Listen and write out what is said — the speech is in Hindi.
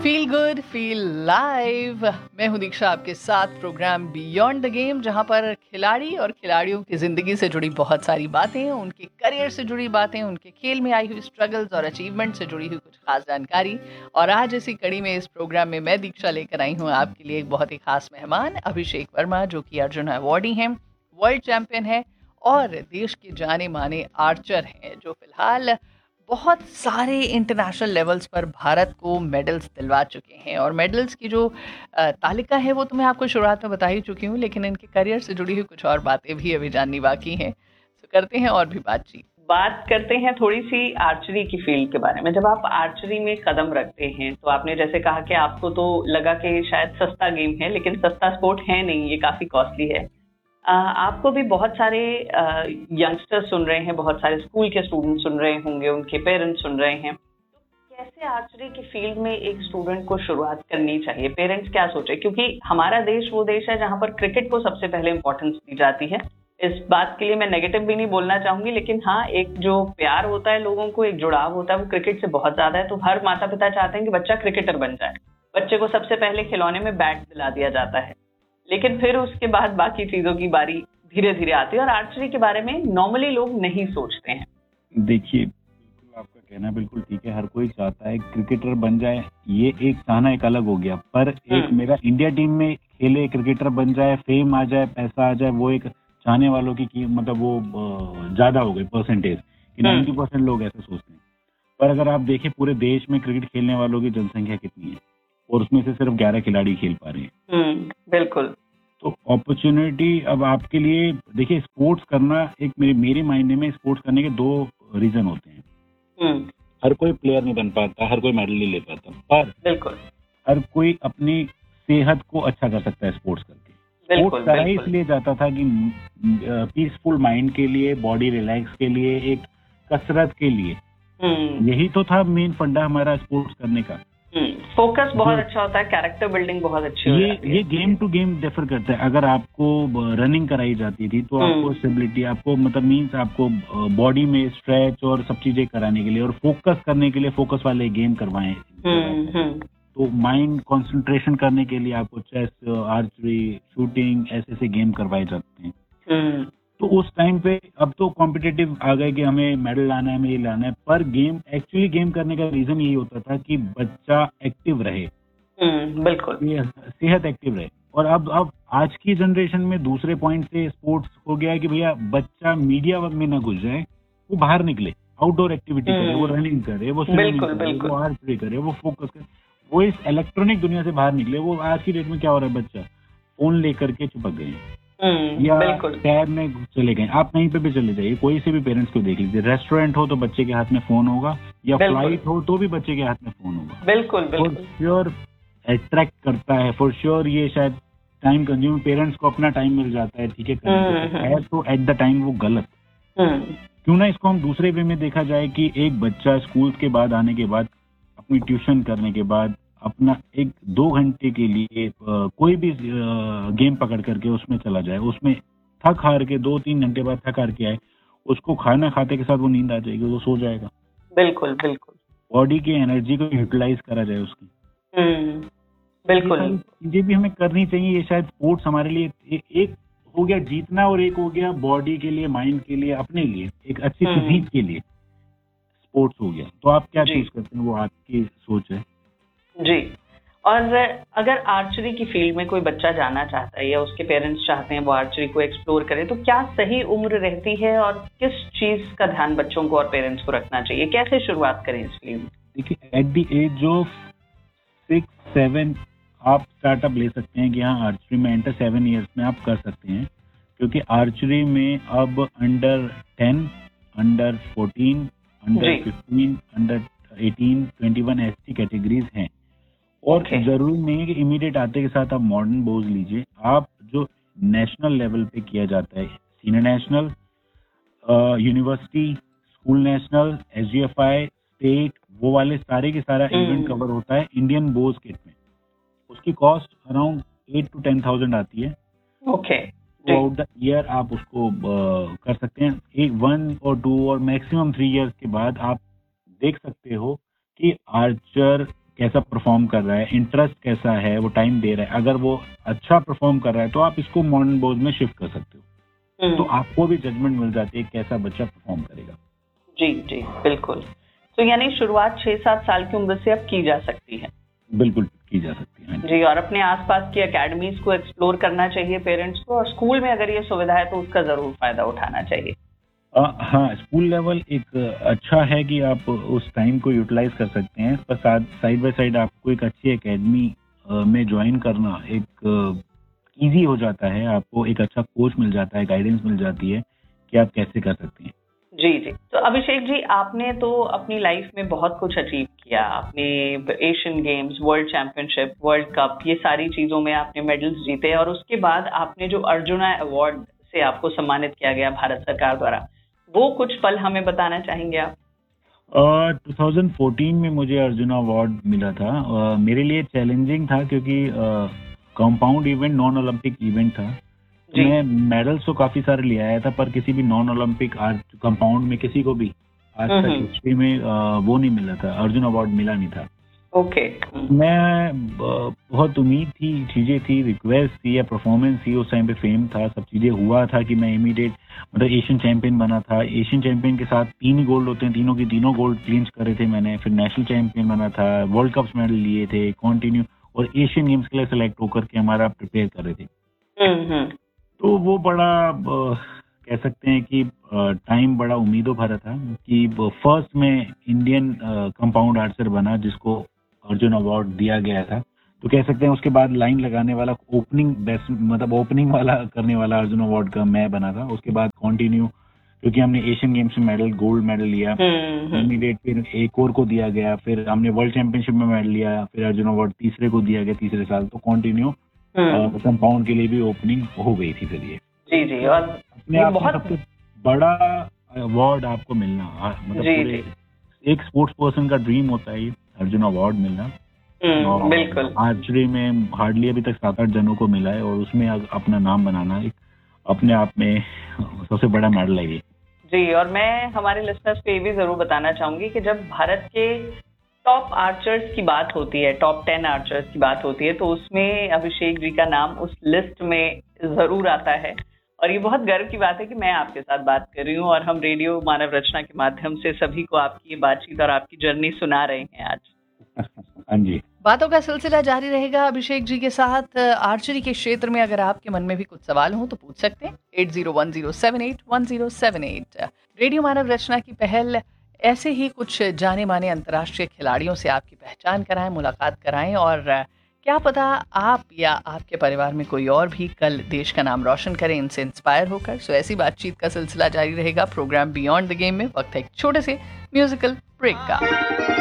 Feel good feel live. मैं हूं दीक्षा, आपके साथ प्रोग्राम बियॉन्ड द गेम, जहां पर खिलाड़ी और खिलाड़ियों की जिंदगी से जुड़ी बहुत सारी बातें, उनके करियर से जुड़ी बातें, उनके खेल में आई हुई स्ट्रगल्स और अचीवमेंट से जुड़ी हुई कुछ खास जानकारी। और आज इसी कड़ी में इस प्रोग्राम में मैं दीक्षा लेकर आई हूं आपके लिए एक बहुत ही खास मेहमान, अभिषेक वर्मा, जो कि अर्जुन अवार्डी हैं, वर्ल्ड चैंपियन है और देश के जाने माने आर्चर हैं, जो फिलहाल बहुत सारे इंटरनेशनल लेवल्स पर भारत को मेडल्स दिलवा चुके हैं। और मेडल्स की जो तालिका है वो तो मैं आपको शुरुआत में बता ही चुकी हूँ, लेकिन इनके करियर से जुड़ी हुई कुछ और बातें भी अभी जाननी बाकी हैं। तो करते हैं और भी बात करते हैं थोड़ी सी आर्चरी की फील्ड के बारे में। जब आप आर्चरी में कदम रखते हैं तो आपने जैसे कहा कि आपको तो लगा कि शायद सस्ता गेम है, लेकिन सस्ता स्पोर्ट है नहीं, ये काफी कॉस्टली है। आपको भी बहुत सारे यंगस्टर्स सुन रहे हैं, बहुत सारे स्कूल के स्टूडेंट सुन रहे होंगे, उनके पेरेंट्स सुन रहे हैं। तो कैसे आर्चरी की फील्ड में एक स्टूडेंट को शुरुआत करनी चाहिए? पेरेंट्स क्या सोचे? क्योंकि हमारा देश वो देश है जहां पर क्रिकेट को सबसे पहले इंपॉर्टेंस दी जाती है। इस बात के लिए मैं नेगेटिव भी नहीं बोलना चाहूंगी, लेकिन हाँ, एक जो प्यार होता है लोगों को, एक जुड़ाव होता है, वो क्रिकेट से बहुत ज्यादा है। तो हर माता पिता चाहते हैं कि बच्चा क्रिकेटर बन जाए। बच्चे को सबसे पहले खिलौने में बैट दिला दिया जाता है, लेकिन फिर उसके बाद बाकी चीजों की बारी धीरे धीरे आती है और आर्चरी के बारे में नॉर्मली लोग नहीं सोचते हैं। देखिए, बिल्कुल आपका कहना बिल्कुल ठीक है। हर कोई चाहता है क्रिकेटर बन जाए, ये एक चाहना एक अलग हो गया। पर एक मेरा इंडिया टीम में खेले, क्रिकेटर बन जाए, फेम आ जाए, पैसा आ जाए, वो एक चाहने वालों की मतलब वो ज्यादा हो गई परसेंटेज कि 90% लोग ऐसा सोचते हैं। पर अगर आप देखें पूरे देश में क्रिकेट खेलने वालों की जनसंख्या कितनी है और उसमें से सिर्फ 11 खिलाड़ी खेल पा रहे हैं। बिल्कुल। तो अपॉर्चुनिटी अब आपके लिए, देखिए, स्पोर्ट्स करना एक मेरे मायने में स्पोर्ट्स करने के 2 रीजन होते हैं। हर कोई प्लेयर नहीं बन पाता, हर कोई मेडल नहीं ले पाता, पर बिल्कुल हर कोई अपनी सेहत को अच्छा कर सकता है स्पोर्ट्स करके। स्पोर्ट्स करा ही इसलिए जाता था कि पीसफुल माइंड के लिए, बॉडी रिलैक्स के लिए, एक कसरत के लिए। यही तो था मेन फंडा हमारा स्पोर्ट्स करने का। फोकस बहुत अच्छा होता है, कैरेक्टर बिल्डिंग बहुत अच्छी होती है। ये गेम टू गेम डिफर करता है। अगर आपको रनिंग कराई जाती थी तो आपको स्टेबिलिटी, आपको मतलब मींस आपको बॉडी में स्ट्रेच और सब चीजें कराने के लिए और फोकस करने के लिए फोकस वाले गेम करवाएं। तो माइंड कंसंट्रेशन करने के लिए आपको चेस, आर्चरी, शूटिंग, ऐसे गेम करवाए जाते हैं। तो उस टाइम पे, अब तो कॉम्पिटिटिव आ गए कि हमें मेडल लाना है, हमें ये लाना है। पर गेम करने का रीजन यही होता था कि बच्चा एक्टिव रहे। बिल्कुल, सेहत एक्टिव रहे। और अब आज की जनरेशन में दूसरे पॉइंट से स्पोर्ट्स हो गया है कि भैया बच्चा मीडिया में ना घुस जाए, वो बाहर निकले, आउटडोर एक्टिविटी करे, वो रनिंग करे, वो स्विमिंग करे, वो आर्चरी करे, वो फोकस करे, वो इस इलेक्ट्रॉनिक दुनिया से बाहर निकले। वो आज की डेट में क्या हो रहा है, बच्चा फोन लेकर के चिपक गए या टैब में चले गए। आप कहीं पे भी चले जाइए, कोई से भी पेरेंट्स को देख लीजिए, रेस्टोरेंट हो तो बच्चे के हाथ में फोन होगा, या फ्लाइट हो तो भी बच्चे के हाथ में फोन होगा। बिल्कुल फॉर श्योर अट्रैक्ट करता है, फॉर श्योर ये शायद टाइम कंज्यूम, पेरेंट्स को अपना टाइम मिल जाता है, ठीक है, तो एट द टाइम वो गलत। क्यों ना इसको हम दूसरे वे में देखा जाए कि एक बच्चा स्कूल के बाद आने के बाद, अपनी ट्यूशन करने के बाद, अपना 1-2 घंटे के लिए कोई भी गेम पकड़ करके उसमें चला जाए, उसमें थक हार के 2-3 घंटे बाद थक हार के आए, उसको खाना खाते के साथ वो नींद आ जाएगी, वो सो जाएगा। बिल्कुल बिल्कुल। बॉडी की एनर्जी को यूटिलाइज करा जाए उसकी। बिल्कुल, ये भी हमें करनी चाहिए। ये शायद स्पोर्ट्स हमारे लिए एक हो गया जीतना, और एक हो गया बॉडी के लिए, माइंड के लिए, अपने लिए एक अच्छी फिजिक के लिए स्पोर्ट्स हो गया। तो आप क्या चूज करते हैं, वो आपकी सोच है जी। और अगर आर्चरी की फील्ड में कोई बच्चा जाना चाहता है या उसके पेरेंट्स चाहते हैं वो आर्चरी को एक्सप्लोर करे, तो क्या सही उम्र रहती है और किस चीज का ध्यान बच्चों को और पेरेंट्स को रखना चाहिए? कैसे शुरुआत करें इस फील्ड में? देखिए, एट द एज ऑफ 6-7 आप स्टार्टअप ले सकते हैं कि हाँ, आर्चरी में एंटर 7 ईयर्स में आप कर सकते हैं, क्योंकि आर्चरी में अब अंडर 10, अंडर 14, अंडर 15, अंडर 18, 21 ऐसी कैटेगरीज हैं। और जरूरी नहीं है कि इमीडिएट आते के साथ आप मॉडर्न बोज लीजिए। आप जो नेशनल लेवल पे किया जाता है, senior national, university, school national, SGFI, state, वो वाले सारे के सारा इवेंट कवर होता है इंडियन बोज किट में। उसकी कॉस्ट अराउंड 8 to 10,000 आती है। थ्रू द ईयर आप उसको कर सकते हैं। 1 or 2 और मैक्सिमम 3 ईयर्स के बाद आप देख सकते हो कि आर्चर कैसा परफॉर्म कर रहा है, इंटरेस्ट कैसा है, वो टाइम दे रहा है। अगर वो अच्छा परफॉर्म कर रहा है तो आप इसको मॉडर्न बोर्ड में शिफ्ट कर सकते हो, तो आपको भी जजमेंट मिल जाती है कैसा बच्चा परफॉर्म करेगा। जी जी बिल्कुल। तो यानी शुरुआत 6-7 साल की उम्र से अब की जा सकती है? बिल्कुल की जा सकती है जी। और अपने आसपास की एकेडमीज को एक्सप्लोर करना चाहिए पेरेंट्स को, और स्कूल में अगर ये सुविधा है तो उसका जरूर फायदा उठाना चाहिए। हाँ, स्कूल लेवल एक अच्छा है कि आप उस टाइम को यूटिलाइज कर सकते हैं, पर साइड बाय साइड आपको एक अच्छी एकेडमी में ज्वाइन करना एक इजी हो जाता है। आपको एक अच्छा कोच मिल जाता है, गाइडेंस मिल जाती है कि आप कैसे कर सकते हैं। जी जी। तो अभिषेक जी, आपने तो अपनी लाइफ में बहुत कुछ अचीव किया। आपने Asian games, world championship, world cup, ये सारी चीजों में आपने मेडल्स जीते, और उसके बाद आपने जो अर्जुना अवार्ड से आपको सम्मानित किया गया भारत सरकार द्वारा, वो कुछ पल हमें बताना चाहेंगे आप? 2014 में मुझे अर्जुना अवार्ड मिला था। मेरे लिए चैलेंजिंग था क्योंकि compound event, non Olympic event था। मैं मेडल्स तो काफी सारे ले आया था, पर किसी भी नॉन ओलंपिक आर्ट कंपाउंड में किसी को भी आज तक हिस्ट्री में वो नहीं मिला था, अर्जुन अवार्ड मिला नहीं था। ओके। मैं बहुत उम्मीद थी, चीजें थी, रिक्वेस्ट थी या परफॉर्मेंस थी, उस टाइम पे फेम था, सब चीजें हुआ था कि मैं इमीडिएट मतलब एशियन चैंपियन बना था। एशियन चैंपियन के साथ 3 ही गोल्ड होते हैं, तीनों की तीनों गोल्ड क्लींच करे थे मैंने। फिर नेशनल चैंपियन बना था, वर्ल्ड कप्स मेडल लिए थे कंटिन्यू, और एशियन गेम्स के लिए सेलेक्ट होकर के हमारा प्रिपेयर कर रहे थे। तो वो बड़ा कह सकते हैं कि टाइम बड़ा उम्मीदों भरा था कि फर्स्ट में इंडियन कंपाउंड आर्चर बना जिसको अर्जुन अवार्ड दिया गया था। तो कह सकते हैं उसके बाद लाइन लगाने वाला, ओपनिंग बेस्ट मतलब ओपनिंग वाला करने वाला अर्जुन अवार्ड का मैं बना था। उसके बाद कंटिन्यू, क्योंकि हमने एशियन गेम्स में मेडल, गोल्ड मेडल लिया, इमीडिएट फिर एक और को दिया गया, फिर हमने वर्ल्ड चैंपियनशिप में मेडल लिया, फिर अर्जुन अवार्ड तीसरे को दिया गया तीसरे साल। तो कंटिन्यू कंपाउंड के लिए भी ओपनिंग हो गई थी फिर ये। जी जी। और अपने आप में सबसे बड़ा अवार्ड आपको मिलना, मतलब पूरे एक स्पोर्ट्स पर्सन का ड्रीम होता है ये अर्जुन अवार्ड मिलना। बिल्कुल। आर्चरी में हार्डली अभी तक 7-8 जनों को मिला है, और उसमें अपना नाम बनाना एक अपने आप में सबसे बड़ा मेडल है ये। जी। और मैं हमारे लिसनर्स को ये भी जरूर बताना चाहूंगी कि जब भारत के टॉप आर्चर्स की बात होती है, टॉप 10 आर्चर्स की बात होती है, तो उसमें अभिषेक जी का नाम उस लिस्ट में जरूर आता है। और ये बहुत गर्व की बात है कि मैं आपके साथ बात कर रही हूँ, और हम रेडियो मानव रचना के माध्यम से सभी को आपकी ये बातचीत और आपकी जर्नी सुना रहे हैं आज। हाँ जी। बातों का सिलसिला जारी रहेगा अभिषेक जी के साथ। आर्चरी के क्षेत्र में अगर आपके मन में भी कुछ सवाल हो तो पूछ सकते हैं 8010781078। रेडियो मानव रचना की पहल ऐसे ही कुछ जाने माने अंतर्राष्ट्रीय खिलाड़ियों से आपकी पहचान कराएं, मुलाकात कराएं, और क्या पता आप या आपके परिवार में कोई और भी कल देश का नाम रोशन करे इनसे इंस्पायर होकर। सो ऐसी बातचीत का सिलसिला जारी रहेगा प्रोग्राम बियॉन्ड द गेम में। वक्त है एक छोटे से म्यूजिकल ब्रेक का।